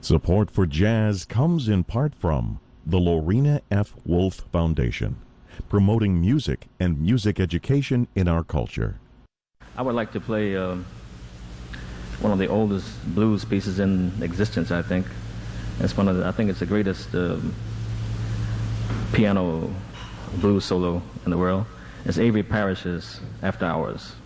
Support for jazz comes in part from the Lorena F. Wolf Foundation, promoting music and music education in our culture. I would like to play one of the oldest blues pieces in existence, I think. I think it's the greatest piano blues solo in the world. It's Avery Parrish's After Hours.